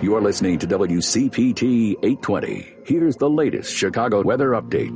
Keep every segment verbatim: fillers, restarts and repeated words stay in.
You're listening to W C P T eight twenty. Here's the latest Chicago weather update.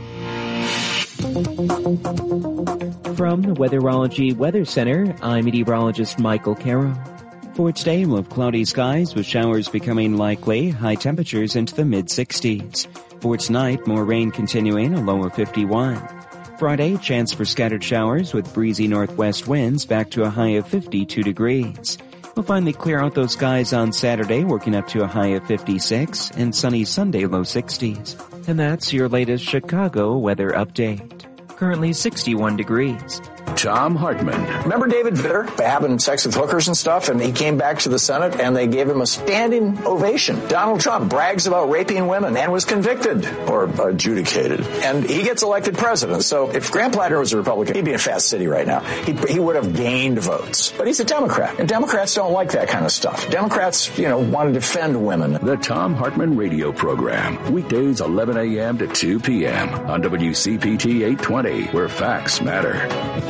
From the Weatherology Weather Center, I'm meteorologist Michael Carroll. For today, we'll have cloudy skies with showers becoming likely, high temperatures into the mid-sixties. For tonight, more rain continuing, a low of fifty-one. Friday, chance for scattered showers with breezy northwest winds back to a high of fifty-two degrees. We'll finally clear out those skies on Saturday, working up to a high of fifty-six, and sunny Sunday, low sixties. And that's your latest Chicago weather update. Currently sixty-one degrees. Tom Hartman. Remember David Vitter having sex with hookers and stuff, and he came back to the Senate and they gave him a standing ovation. Donald Trump brags about raping women and was convicted or adjudicated, and he gets elected president. So if Grant Platter was a Republican, he'd be in Fast City right now. He, he would have gained votes. But he's a Democrat, and Democrats don't like that kind of stuff. Democrats, you know, want to defend women. The Tom Hartman radio program, weekdays eleven a.m. to two p.m. on W C P T eight twenty, where facts matter.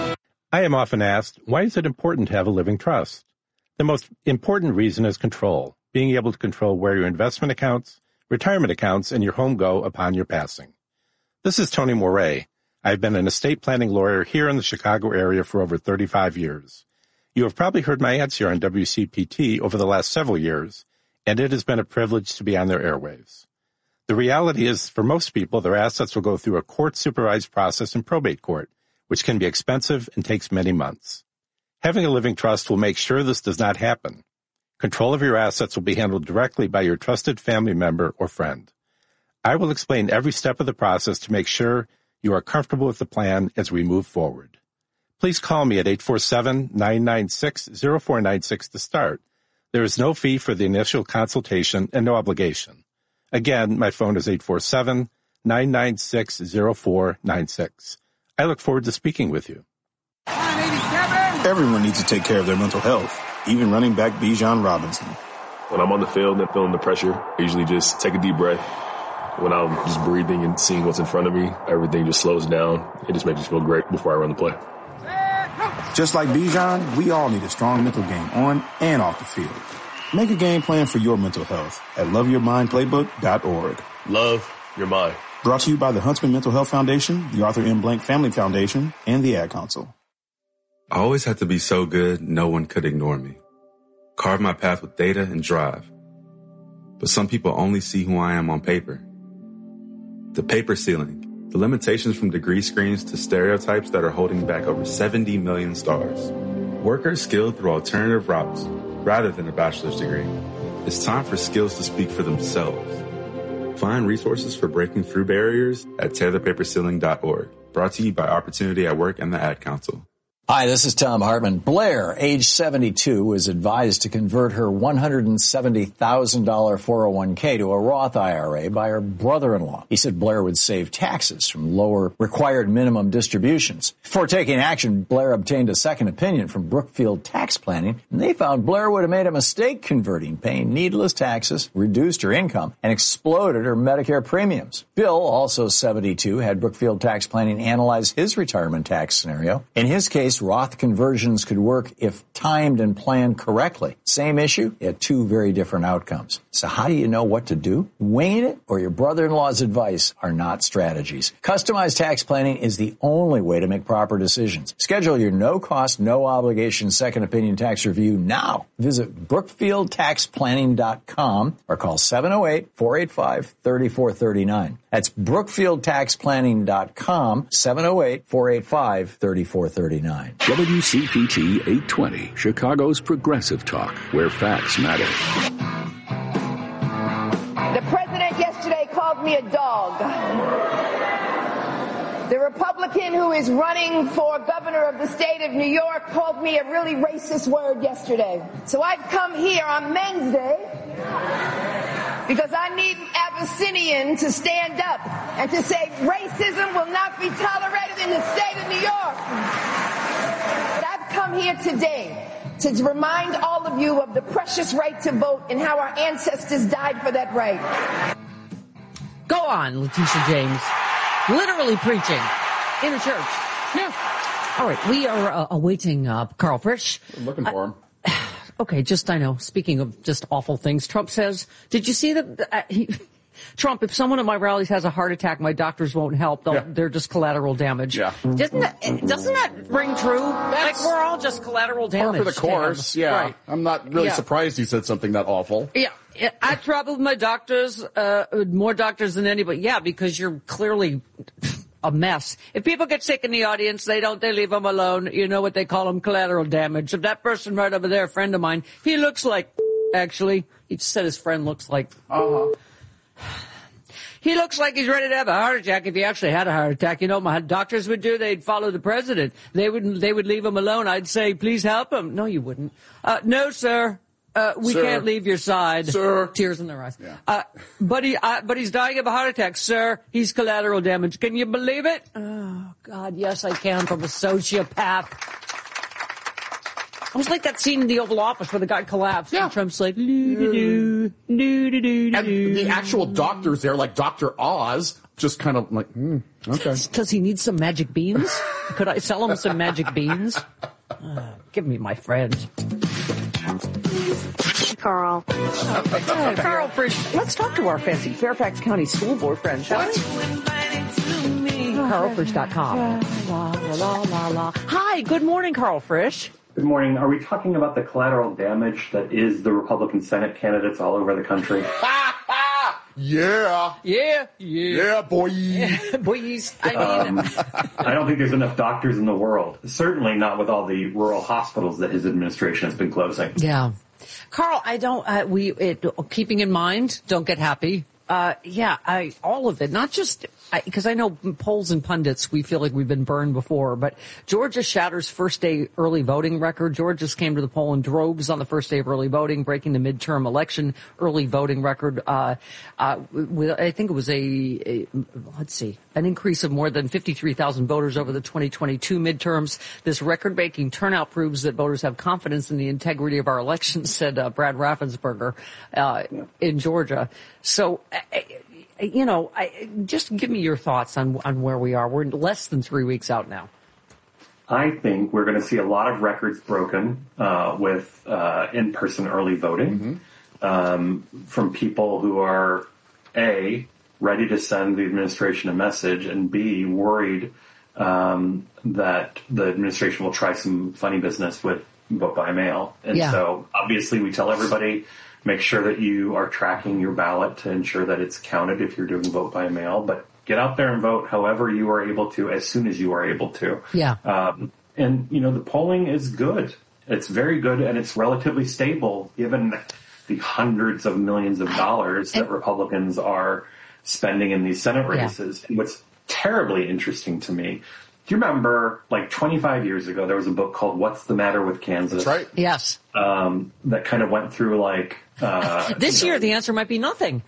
I am often asked, why is it important to have a living trust? The most important reason is control, being able to control where your investment accounts, retirement accounts, and your home go upon your passing. This is Tony Moret. I've been an estate planning lawyer here in the Chicago area for over thirty-five years. You have probably heard my ads here on W C P T over the last several years, and it has been a privilege to be on their airwaves. The reality is, for most people, their assets will go through a court-supervised process in probate court, which can be expensive and takes many months. Having a living trust will make sure this does not happen. Control of your assets will be handled directly by your trusted family member or friend. I will explain every step of the process to make sure you are comfortable with the plan as we move forward. Please call me at eight four seven, nine nine six, zero four nine six to start. There is no fee for the initial consultation and no obligation. Again, my phone is eight four seven, nine nine six, zero four nine six. I look forward to speaking with you. Everyone needs to take care of their mental health, even running back Bijan Robinson. When I'm on the field and feeling the pressure, I usually just take a deep breath. When I'm just breathing and seeing what's in front of me, everything just slows down. It just makes me feel great before I run the play. Just like Bijan, we all need a strong mental game on and off the field. Make a game plan for your mental health at love your mind playbook dot org. Love your mind. Brought to you by the Huntsman Mental Health Foundation, the Arthur M. Blank Family Foundation, and the Ad Council. I always had to be so good, no one could ignore me. Carve my path with data and drive. But some people only see who I am on paper. The paper ceiling, the limitations from degree screens to stereotypes that are holding back over seventy million stars. Workers skilled through alternative routes rather than a bachelor's degree. It's time for skills to speak for themselves. Find resources for breaking through barriers at tear the paper ceiling dot org. Brought to you by Opportunity at Work and the Ad Council. Hi, this is Tom Hartman. Blair, age seventy-two, was advised to convert her one hundred seventy thousand dollars four oh one k to a Roth I R A by her brother-in-law. He said Blair would save taxes from lower required minimum distributions. Before taking action, Blair obtained a second opinion from Brookfield Tax Planning, and they found Blair would have made a mistake converting, paying needless taxes, reduced her income, and exploded her Medicare premiums. Bill, also seventy-two, had Brookfield Tax Planning analyze his retirement tax scenario. In his case, Roth conversions could work if timed and planned correctly. Same issue, yet two very different outcomes. So how do you know what to do? Winging it or your brother-in-law's advice are not strategies. Customized tax planning is the only way to make proper decisions. Schedule your no-cost, no-obligation second opinion tax review now. Visit brookfield tax planning dot com or call seven oh eight, four eight five, three four three nine. That's brookfield tax planning dot com, seven oh eight, four eight five, three four three nine. W C P T eight twenty, Chicago's progressive talk, where facts matter. The president yesterday called me a dog. The Republican who is running for governor of the state of New York called me a really racist word yesterday. So I've come here on Men's Day because I need an Abyssinian to stand up and to say racism will not be tolerated in the state of New York. But I've come here today to remind all of you of the precious right to vote and how our ancestors died for that right. Go on, Letitia James. Literally preaching in a church. Yeah. All right, we are uh, awaiting uh, Carl Frisch. I'm looking for him. Uh, Okay, just, I know, speaking of just awful things, Trump says, did you see that, uh, he, Trump, if someone at my rallies has a heart attack, my doctors won't help. Yeah. They're just collateral damage. Yeah. Doesn't that, doesn't that ring true? That's, like, we're all just collateral damage. Par for the course, yeah. Right. I'm not really yeah. surprised he said something that awful. Yeah. I travel with my doctors, uh, more doctors than anybody. Yeah, because you're clearly a mess. If people get sick in the audience, they don't, they leave them alone. You know what they call them? Collateral damage. If that person right over there, a friend of mine, he looks like, actually, he just said his friend looks like, uh-huh. He looks like he's ready to have a heart attack. If he actually had a heart attack, you know what my doctors would do? They'd follow the president. They would, they would leave him alone. I'd say, please help him. No, you wouldn't. Uh, no, sir. Uh, we sir. can't leave your side. Sir. Tears in their eyes. Yeah. Uh, but he, uh, but he's dying of a heart attack, sir. He's collateral damage. Can you believe it? Oh, God, yes, I can, from a sociopath. It was like that scene in the Oval Office where the guy collapsed yeah. and Trump's like, doo-doo-doo, doo-doo-doo-doo. And the actual doctors there, like Doctor Oz, just kind of like, mm, okay. Does he need some magic beans? Could I sell him some magic beans? Uh, give me my friend. Carl. Oh, Carl Frisch. Let's talk to our fancy Fairfax County School Board friend, shall we? Carl Frisch dot com. La, la, la, la, la. Hi, good morning, Carl Frisch. Good morning. Are we talking about the collateral damage that is the Republican Senate candidates all over the country? Yeah. Yeah. Yeah. Yeah, boy. Yeah, boys. I mean. Um, I don't think there's enough doctors in the world. Certainly not with all the rural hospitals that his administration has been closing. Yeah. Carl, I don't, uh, we, it, keeping in mind, don't get happy. Uh, yeah, I, all of it, not just, because I, I know polls and pundits, we feel like we've been burned before, but Georgia shatters first day early voting record. Georgia's came to the poll in droves on the first day of early voting, breaking the midterm election early voting record. Uh, uh, with, I think it was a, a, let's see, an increase of more than fifty-three thousand voters over the twenty twenty-two midterms. This record-breaking turnout proves that voters have confidence in the integrity of our elections, said uh, Brad Raffensperger uh, yeah. in Georgia. So, you know, I, just give me your thoughts on on where we are. We're less than three weeks out now. I think we're going to see a lot of records broken uh, with uh, in-person early voting mm-hmm. um, from people who are, A, ready to send the administration a message, and B, worried um, that the administration will try some funny business with vote by mail. And yeah. so, obviously, we tell everybody, make sure that you are tracking your ballot to ensure that it's counted if you're doing vote by mail. But get out there and vote however you are able to, as soon as you are able to. Yeah. Um, and, you know, the polling is good. It's very good, and it's relatively stable, given the hundreds of millions of dollars that Republicans are spending in these Senate races. Yeah. And what's terribly interesting to me, do you remember, like twenty-five years ago, there was a book called What's the Matter with Kansas? That's right. Yes. Um, that kind of went through, like... Uh, this you know, year, the answer might be nothing.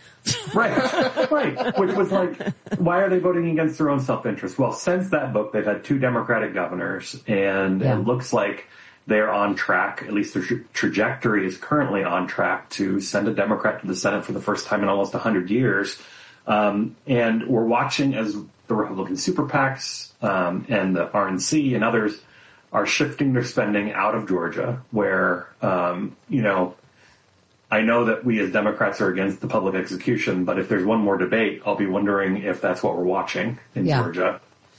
Right, right. Which was like, why are they voting against their own self-interest? Well, since that book, they've had two Democratic governors, and yeah. it looks like they're on track, at least their tra- trajectory is currently on track to send a Democrat to the Senate for the first time in almost one hundred years. Um, and we're watching as the Republican super PACs um, and the R N C and others are shifting their spending out of Georgia, where, um, you know, I know that we as Democrats are against the public execution, but if there's one more debate, I'll be wondering if that's what we're watching in yeah. Georgia.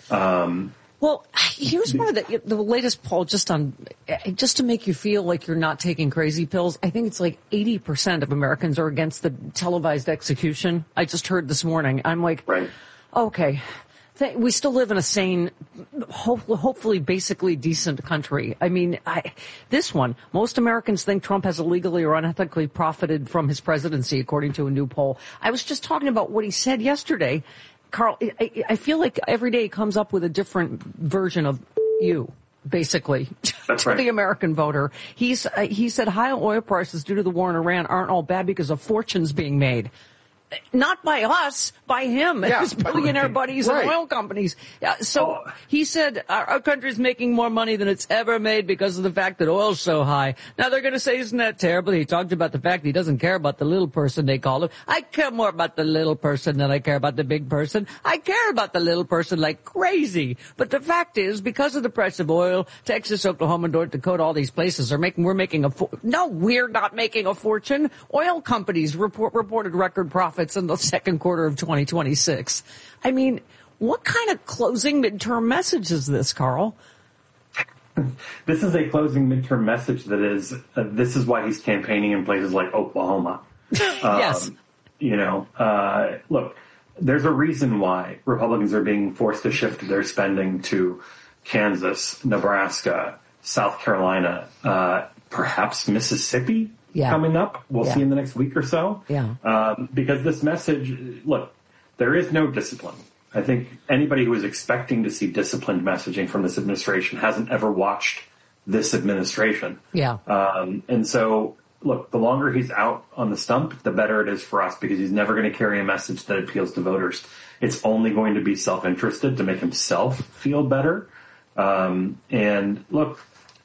Um, well, here's one of the, the latest poll, just on, just to make you feel like you're not taking crazy pills. I think it's like eighty percent of Americans are against the televised execution. I just heard this morning. I'm like, right. okay. We still live in a sane, hopefully basically decent country. I mean, I, this one, most Americans think Trump has illegally or unethically profited from his presidency, according to a new poll. I was just talking about what he said yesterday. Carl, I, I feel like every day he comes up with a different version of you, basically, That's to right. the American voter. He's, uh, he said high oil prices due to the war in Iran aren't all bad because of fortunes being made. not by us, by him and Yeah, his billionaire buddies right. and oil companies. Yeah, so Oh. he said our, our country's making more money than it's ever made because of the fact that oil's so high. Now they're going to say, isn't that terrible? He talked about the fact that he doesn't care about the little person, they call him. I care more about the little person than I care about the big person. I care about the little person like crazy. But the fact is, because of the price of oil, Texas, Oklahoma, North Dakota, all these places are making, we're making a, fo- no, we're not making a fortune. Oil companies report, reported record profits in the second quarter of twenty twenty-six. I mean, what kind of closing midterm message is this, Carl? This is a closing midterm message that is, uh, this is why he's campaigning in places like Oklahoma. Yes. Um, you know, uh, look, there's a reason why Republicans are being forced to shift their spending to Kansas, Nebraska, South Carolina, uh, perhaps Mississippi Yeah. coming up. We'll Yeah. see in the next week or so. Yeah. Um, because this message, look, there is no discipline. I think anybody who is expecting to see disciplined messaging from this administration hasn't ever watched this administration. Yeah. Um, and so, look, the longer he's out on the stump, the better it is for us because he's never going to carry a message that appeals to voters. It's only going to be self-interested to make himself feel better. Um, and look,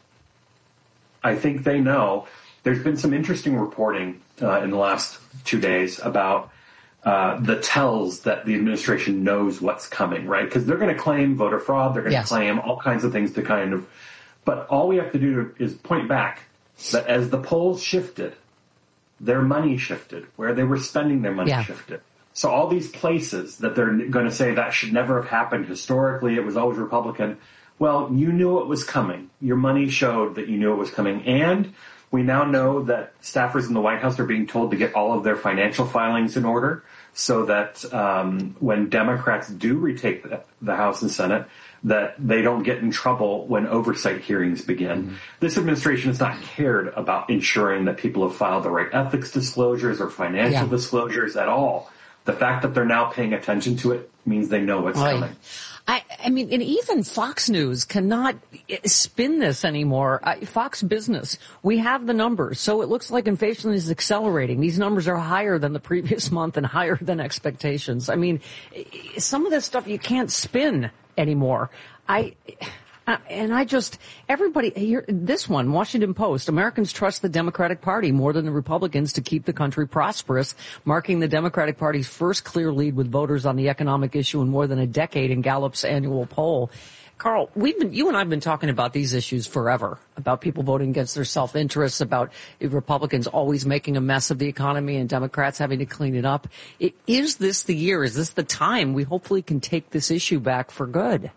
I think they know. There's been some interesting reporting uh, in the last two days about uh, the tells that the administration knows what's coming, right? Because they're going to claim voter fraud. They're going to Yes. claim all kinds of things to kind of, but all we have to do is point back that as the polls shifted, their money shifted. Where they were spending their money Yeah. shifted. So all these places that they're going to say that should never have happened historically, it was always Republican. Well, you knew it was coming. Your money showed that you knew it was coming. And we now know that staffers in the White House are being told to get all of their financial filings in order so that um, when Democrats do retake the, the House and Senate, that they don't get in trouble when oversight hearings begin. Mm-hmm. This administration has not cared about ensuring that people have filed the right ethics disclosures or financial Yeah. disclosures at all. The fact that they're now paying attention to it means they know what's Right. coming. I, I mean, and even Fox News cannot spin this anymore. Uh, Fox Business, we have the numbers. So it looks like inflation is accelerating. These numbers are higher than the previous month and higher than expectations. I mean, some of this stuff you can't spin anymore. I... Uh, and I just, everybody, here, this one, Washington Post, Americans trust the Democratic Party more than the Republicans to keep the country prosperous, marking the Democratic Party's first clear lead with voters on the economic issue in more than a decade in Gallup's annual poll. Carl, we've been, you and I have been talking about these issues forever, about people voting against their self-interest, about Republicans always making a mess of the economy and Democrats having to clean it up. It, is this the year? Is this the time we hopefully can take this issue back for good?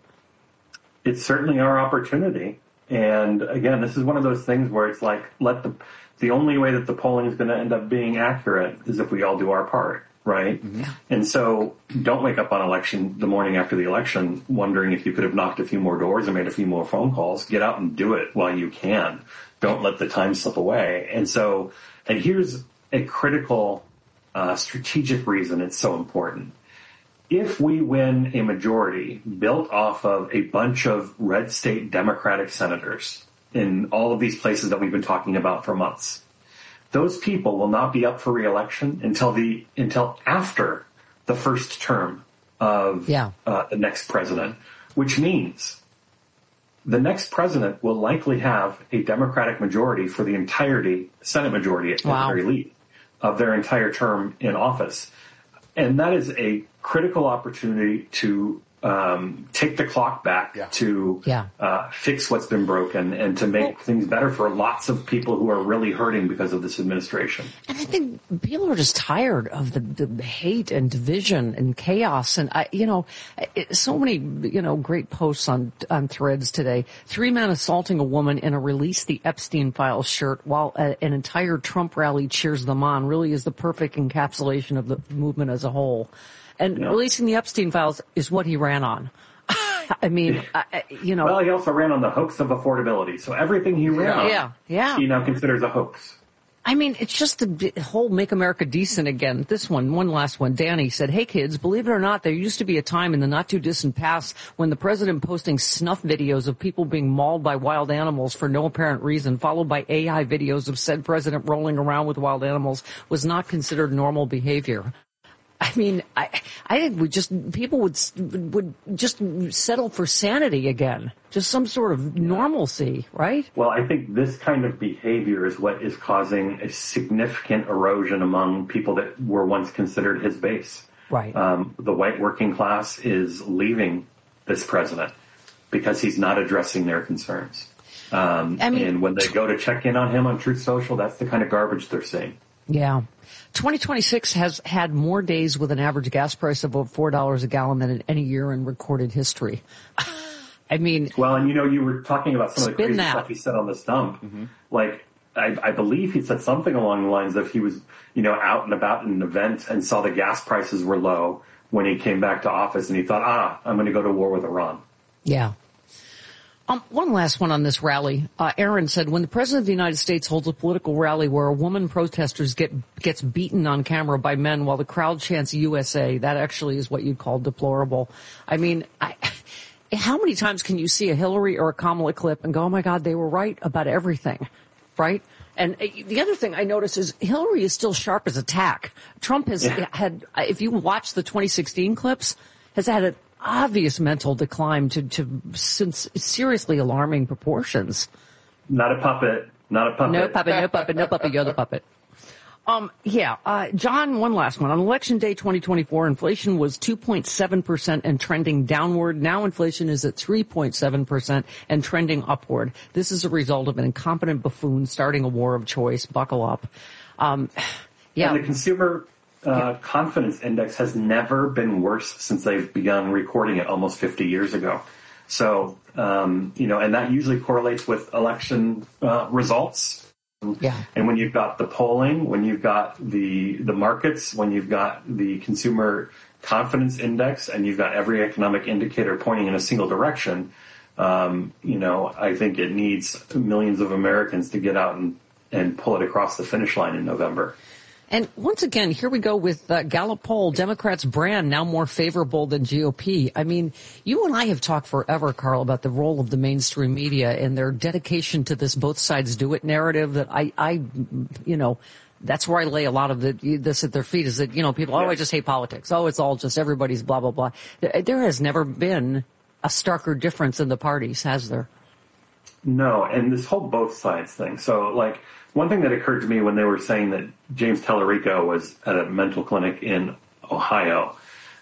It's certainly our opportunity. And again, this is one of those things where it's like, let the, the only way that the polling is going to end up being accurate is if we all do our part, right? Mm-hmm. And so don't wake up on election, the morning after the election, wondering if you could have knocked a few more doors and made a few more phone calls. Get out and do it while you can. Don't let the time slip away. And so, and here's a critical, uh, strategic reason it's so important. If we win a majority built off of a bunch of red state Democratic senators in all of these places that we've been talking about for months, those people will not be up for re-election until the until after the first term of yeah. uh, the next president, which means the next president will likely have a Democratic majority for the entirety, Senate majority at wow. the very least, of their entire term in office. And that is a critical opportunity to um, take the clock back yeah. to yeah. uh, fix what's been broken and to make well, things better for lots of people who are really hurting because of this administration. And I think people are just tired of the, the hate and division and chaos. And, I, you know, it, so many, you know, great posts on, on Threads today. Three men assaulting a woman in a Release the Epstein Files shirt while a, an entire Trump rally cheers them on really is the perfect encapsulation of the movement as a whole. And yeah. releasing the Epstein Files is what he ran on. I mean, I, you know. Well, he also ran on the hoax of affordability. So everything he ran on, yeah, yeah. he now considers a hoax. I mean, it's just the whole Make America Decent again. This one, one last one. Danny said, hey kids, believe it or not, there used to be a time in the not too distant past when the president posting snuff videos of people being mauled by wild animals for no apparent reason, followed by A I videos of said president rolling around with wild animals, was not considered normal behavior. I mean, I I think we just people would would just settle for sanity again, just some sort of normalcy, right? Well, I think this kind of behavior is what is causing a significant erosion among people that were once considered his base. Right. Um, the white working class is leaving this president because he's not addressing their concerns. Um, I mean, and when they go to check in on him on Truth Social, that's the kind of garbage they're seeing. Yeah. twenty twenty-six has had more days with an average gas price of over four dollars a gallon than in any year in recorded history. I mean... Well, and you know, you were talking about some of the crazy that. stuff he said on the stump. Mm-hmm. Like, I, I believe he said something along the lines of he was, you know, out and about in an event and saw the gas prices were low when he came back to office, and he thought, ah, I'm going to go to war with Iran. Yeah. Um, one last one on this rally. Uh, Aaron said, when the president of the United States holds a political rally where a woman protesters get gets beaten on camera by men while the crowd chants U S A, that actually is what you'd call deplorable. I mean, I, how many times can you see a Hillary or a Kamala clip and go, oh my God, they were right about everything, right? And uh, the other thing I notice is Hillary is still sharp as a tack. Trump has yeah. had, if you watch the twenty sixteen clips, has had a obvious mental decline to, to since seriously alarming proportions. Not a puppet. Not a puppet. No puppet, no puppet, no puppet, you're the puppet. Um, yeah, uh, John, one last one. On Election Day twenty twenty-four, inflation was two point seven percent and trending downward. Now inflation is at three point seven percent and trending upward. This is a result of an incompetent buffoon starting a war of choice. Buckle up. Um, yeah. And the consumer Uh, confidence index has never been worse since they've begun recording it almost fifty years ago. So, um, you know, and that usually correlates with election uh, results. Yeah. And when you've got the polling, when you've got the the markets, when you've got the consumer confidence index, and you've got every economic indicator pointing in a single direction, um, you know, I think it needs millions of Americans to get out and, and pull it across the finish line in November. And once again, here we go with uh, Gallup poll, Democrats' brand now more favorable than G O P. I mean, you and I have talked forever, Carl, about the role of the mainstream media and their dedication to this both sides do it narrative that I, I, you know, that's where I lay a lot of the, this at their feet is that, you know, people, oh, I just hate politics. Oh, it's all just everybody's blah, blah, blah. There has never been a starker difference in the parties, has there? No, and this whole both sides thing. So, like, one thing that occurred to me when they were saying that James Tallarico was at a mental clinic in Ohio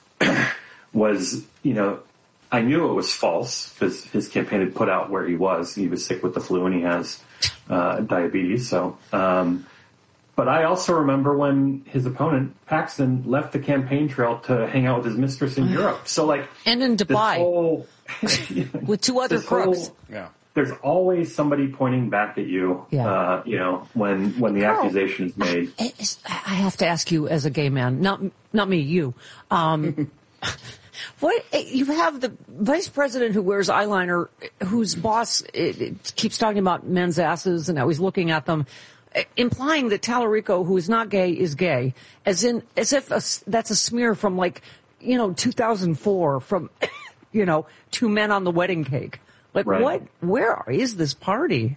was, you know, I knew it was false because his campaign had put out where he was. He was sick with the flu and he has uh, diabetes. So, um, but I also remember when his opponent, Paxton, left the campaign trail to hang out with his mistress in Europe. So, like, and in Dubai whole, with two other crooks. Whole, yeah. There's always somebody pointing back at you, yeah. uh, you know, when when the Carl, accusation is made. I, I have to ask you as a gay man, not not me, you. Um, what you have the vice president who wears eyeliner, whose boss it, it keeps talking about men's asses and how he's looking at them, implying that Tallarico, who is not gay, is gay, as in as if a, that's a smear from like, you know, two thousand four from, you know, two men on the wedding cake. Like, right. what, where is this party?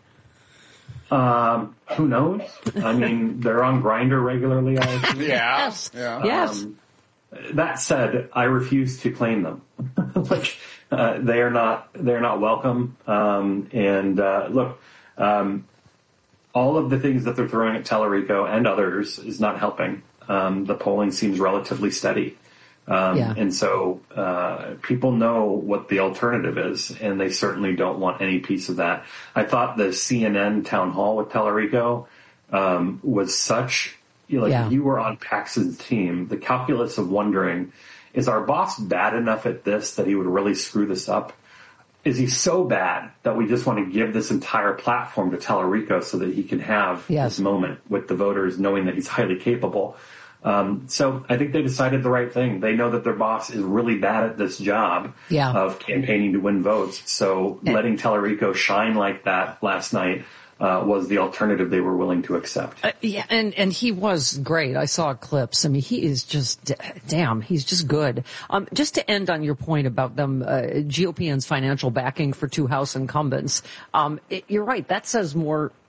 Um, who knows? I mean, they're on Grindr regularly, I assume. Yeah. Yes. Yeah. Yes. Um, that said, I refuse to claim them. like, uh, they are not, they're not welcome. Um, and, uh, look, um, all of the things that they're throwing at Tallarico and others is not helping. Um, the polling seems relatively steady. Um, yeah. And so, uh, people know what the alternative is, and they certainly don't want any piece of that. I thought the C N N town hall with Tallarico, um, was such, you know, like yeah. you were on Paxton's team, the calculus of wondering, is our boss bad enough at this that he would really screw this up? Is he so bad that we just want to give this entire platform to Tallarico so that he can have yes. this moment with the voters knowing that he's highly capable? Um, so I think they decided the right thing. They know that their boss is really bad at this job yeah. of campaigning to win votes. So and, letting Tallarico shine like that last night uh, was the alternative they were willing to accept. Uh, yeah, and, and he was great. I saw clips. I mean, he is just, damn, he's just good. Um, just to end on your point about them, uh, G O P N's financial backing for two House incumbents, um, it, you're right. That says more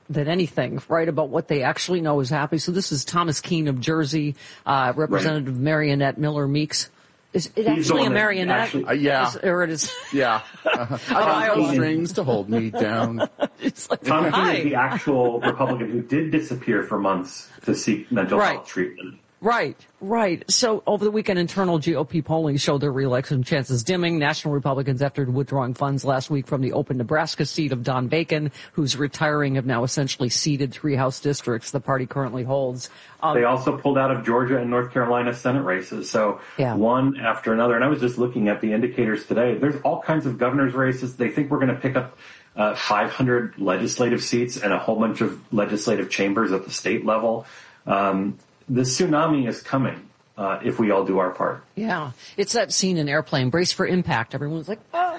than anything, right, about what they actually know is happening. So this is Thomas Keene of Jersey, uh, Representative right. Marionette Miller Meeks. Is it He's actually a marionette? Actually, uh, yeah. Is, or it is? Yeah. Uh, I don't strings to hold me down. It's like, Tom Keene is the actual Republican who did disappear for months to seek mental right. health treatment. Right, right. So over the weekend, internal G O P polling showed their reelection chances dimming. National Republicans, after withdrawing funds last week from the open Nebraska seat of Don Bacon, who's retiring, have now essentially ceded three House districts the party currently holds. Um, they also pulled out of Georgia and North Carolina Senate races. So yeah. one after another. And I was just looking at the indicators today. There's all kinds of governor's races. They think we're going to pick up uh, five hundred legislative seats and a whole bunch of legislative chambers at the state level. Um, The tsunami is coming uh, if we all do our part. Yeah. It's that scene in Airplane, Brace for Impact. Everyone's like, oh.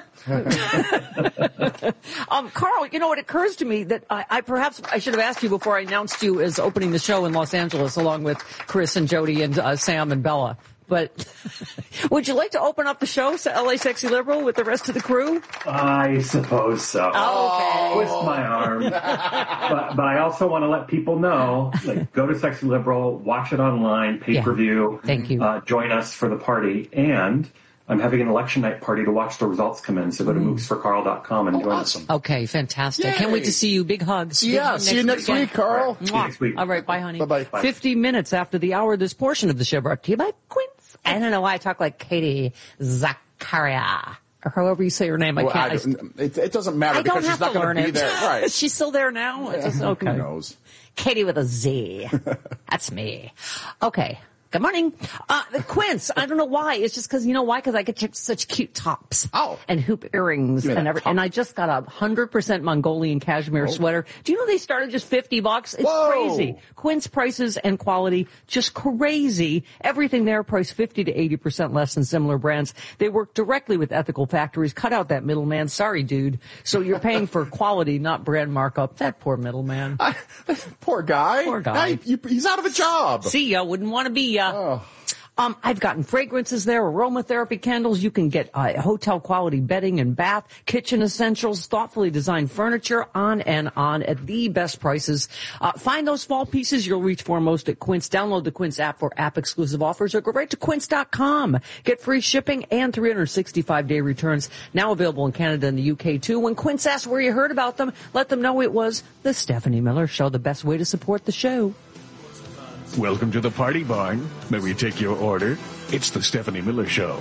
um, Carl, you know, it occurs to me that I, I perhaps I should have asked you before I announced you as opening the show in Los Angeles along with Chris and Jody and uh, Sam and Bella. But would you like to open up the show, L A Sexy Liberal, with the rest of the crew? I suppose so. Oh, okay. Twist my arm. but, but I also want to let people know, like, go to Sexy Liberal, watch it online, pay-per-view. Yeah. Thank you. Uh, join us for the party. And I'm having an election night party to watch the results come in. So go to Mm. mooks for carl dot com and oh, join awesome. us. Okay, fantastic. Yay. Can't wait to see you. Big hugs. Big Yeah, hug see you next week, Carl. Right. See you next week. All right, bye, honey. Bye-bye. Bye. fifty minutes after the hour, this portion of the show brought to you by Quince. I don't know why I talk like Katie Zakaria, or however you say her name. I Well, can't. I don't- it, it doesn't matter I don't because she's have not to going learn to be it. there. Right. Is she still there now? It's just, okay. Who knows? Katie with a Z. That's me. Okay. Good morning. Uh, the Quince, I don't know why. It's just because, you know why? Because I get such cute tops. Oh. And hoop earrings Give me and that everything. And I just got a one hundred percent Mongolian cashmere Oh. sweater. Do you know they started just fifty bucks? It's Whoa. crazy. Quince prices and quality, just crazy. Everything there priced fifty to eighty percent less than similar brands. They work directly with ethical factories. Cut out that middleman. Sorry, dude. So you're paying for quality, not brand markup. That poor middleman. I, poor guy. Poor guy. Now you, you, he's out of a job. See ya. Wouldn't want to be ya. Oh. Um, I've gotten fragrances there, aromatherapy candles. You can get uh, hotel quality bedding and bath, kitchen essentials, thoughtfully designed furniture, on and on at the best prices. Uh, find those small pieces you'll reach for most at Quince. Download the Quince app for app exclusive offers or go right to quince dot com. Get free shipping and three hundred sixty-five day returns. Now available in Canada and the U K too. When Quince asks where you heard about them, let them know it was the Stephanie Miller Show, the best way to support the show. Welcome to the Party Barn. May we take your order? It's the Stephanie Miller Show.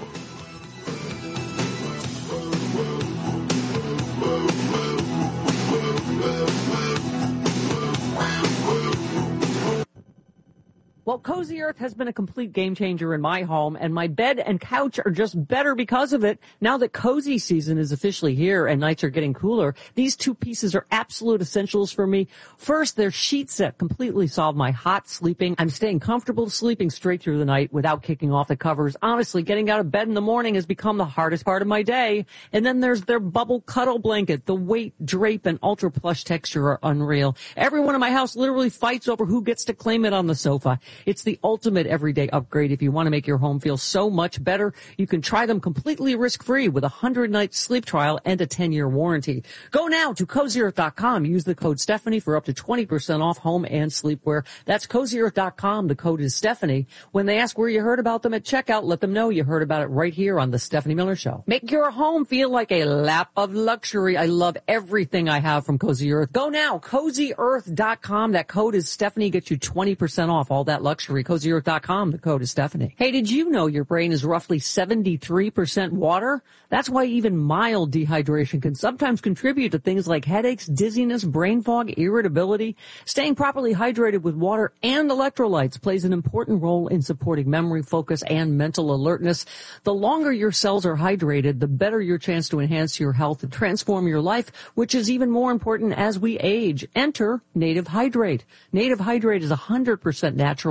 Well, Cozy Earth has been a complete game changer in my home, and my bed and couch are just better because of it. Now that cozy season is officially here and nights are getting cooler, these two pieces are absolute essentials for me. First, their sheet set completely solve my hot sleeping. I'm staying comfortable sleeping straight through the night without kicking off the covers. Honestly, getting out of bed in the morning has become the hardest part of my day. And then there's their bubble cuddle blanket. The weight, drape, and ultra plush texture are unreal. Everyone in my house literally fights over who gets to claim it on the sofa. It's the ultimate everyday upgrade. If you want to make your home feel so much better, you can try them completely risk-free with a one hundred night sleep trial and a ten year warranty. Go now to cozy earth dot com. Use the code Stephanie for up to twenty percent off home and sleepwear. That's cozy earth dot com. The code is Stephanie. When they ask where you heard about them at checkout, let them know you heard about it right here on the Stephanie Miller Show. Make your home feel like a lap of luxury. I love everything I have from Cozy Earth. Go now, cozy earth dot com. That code is Stephanie. Get you twenty percent off all that luxury. cozy earth dot com. The code is Stephanie. Hey, did you know your brain is roughly seventy-three percent water? That's why even mild dehydration can sometimes contribute to things like headaches, dizziness, brain fog, irritability. Staying properly hydrated with water and electrolytes plays an important role in supporting memory, focus, and mental alertness. The longer your cells are hydrated, the better your chance to enhance your health and transform your life, which is even more important as we age. Enter Native Hydrate. Native Hydrate is one hundred percent natural,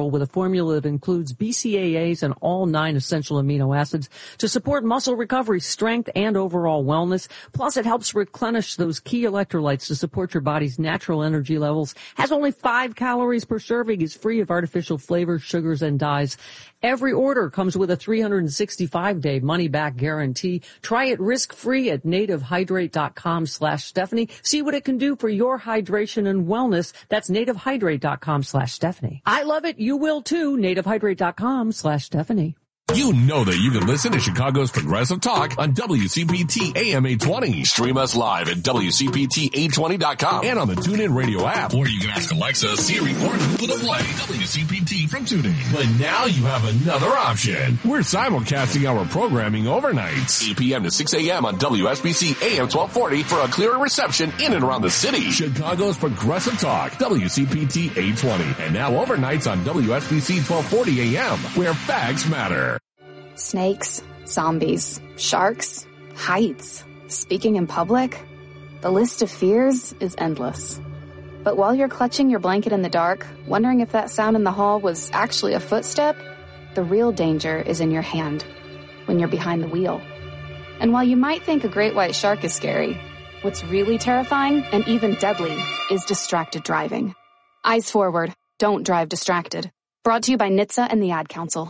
Natural with a formula that includes B C A As and all nine essential amino acids to support muscle recovery, strength, and overall wellness. Plus, it helps replenish those key electrolytes to support your body's natural energy levels. Has only five calories per serving, is free of artificial flavors, sugars, and dyes. Every order comes with a three hundred sixty-five day money-back guarantee. Try it risk-free at nativehydrate.com slash Stephanie. See what it can do for your hydration and wellness. That's nativehydrate.com slash Stephanie. I love it. You will too. nativehydrate.com slash Stephanie. You know that you can listen to Chicago's Progressive Talk on W C P T A M eight twenty. Stream us live at W C P T eight twenty dot com and on the TuneIn Radio app. Or you can ask Alexa, Siri, or Google to play W C P T from TuneIn. But now you have another option. We're simulcasting our programming overnights. eight p.m. to six a.m. on W S B C A M twelve forty for a clearer reception in and around the city. Chicago's Progressive Talk, W C P T eight twenty. And now overnights on W S B C twelve forty A M, where facts matter. Snakes, zombies, sharks, heights, speaking in public. The list of fears is endless. But while you're clutching your blanket in the dark, wondering if that sound in the hall was actually a footstep, the real danger is in your hand, when you're behind the wheel. And while you might think a great white shark is scary, what's really terrifying and even deadly is distracted driving. Eyes forward, don't drive distracted. Brought to you by N H T S A and the Ad Council.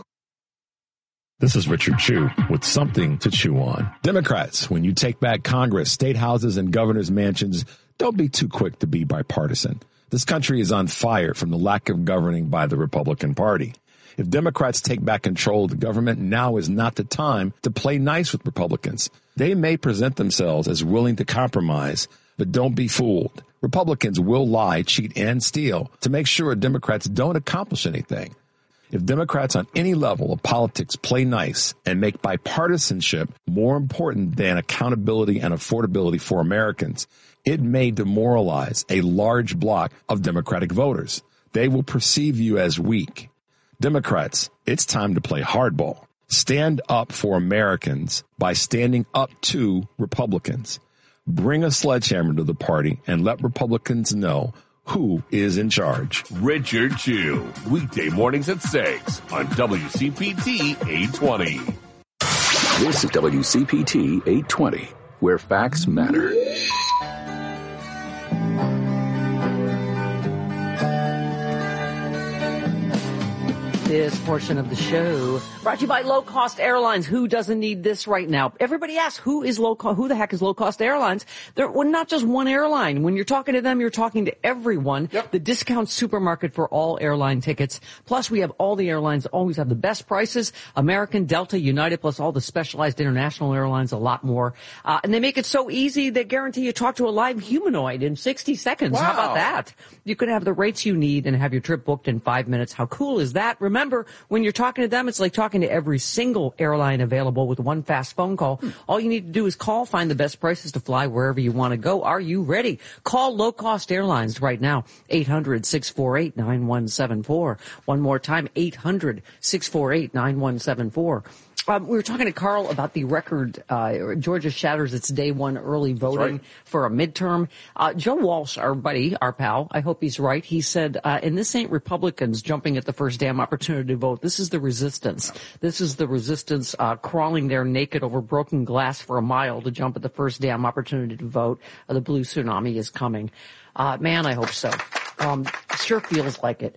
This is Richard Chew with something to chew on. Democrats, when you take back Congress, state houses, and governors' mansions, don't be too quick to be bipartisan. This country is on fire from the lack of governing by the Republican Party. If Democrats take back control of the government, now is not the time to play nice with Republicans. They may present themselves as willing to compromise, but don't be fooled. Republicans will lie, cheat, and steal to make sure Democrats don't accomplish anything. If Democrats on any level of politics play nice and make bipartisanship more important than accountability and affordability for Americans, it may demoralize a large block of Democratic voters. They will perceive you as weak. Democrats, it's time to play hardball. Stand up for Americans by standing up to Republicans. Bring a sledgehammer to the party and let Republicans know who is in charge. Richard Chew, weekday mornings at six on W C P T eight twenty. This is W C P T eight twenty, where facts matter. This portion of the show brought to you by Low Cost Airlines. Who doesn't need this right now? Everybody asks, who is low cost? Who the heck is Low Cost Airlines? They're well, not just one airline. When you're talking to them, you're talking to everyone. Yep. The discount supermarket for all airline tickets. Plus, we have all the airlines always have the best prices. American, Delta, United, plus all the specialized international airlines, a lot more. Uh, and they make it so easy, they guarantee you talk to a live humanoid in sixty seconds. Wow. How about that? You could have the rates you need and have your trip booked in five minutes. How cool is that? Remember, Remember, when you're talking to them, it's like talking to every single airline available with one fast phone call. Hmm. All you need to do is call, find the best prices to fly wherever you want to go. Are you ready? Call Low Cost Airlines right now. eight hundred, six four eight, nine one seven four. One more time, eight hundred, six four eight, nine one seven four. Um, we were talking to Carl about the record. Uh, Georgia shatters its day one early voting right. for a midterm. Uh, Joe Walsh, our buddy, our pal, I hope he's right. He said, uh, and this ain't Republicans jumping at the first damn opportunity to vote. This is the resistance. This is the resistance uh, crawling there naked over broken glass for a mile to jump at the first damn opportunity to vote. Uh, the blue tsunami is coming. Uh, man, I hope so. Um, sure feels like it.